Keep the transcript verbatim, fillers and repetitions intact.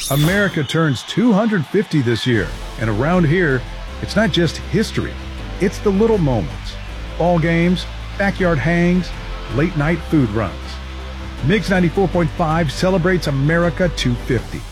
America turns two hundred fifty this year, and around here, it's not just history, it's the little moments. Ball games, backyard hangs, late night food runs. Mix ninety-four point five celebrates America two hundred fifty.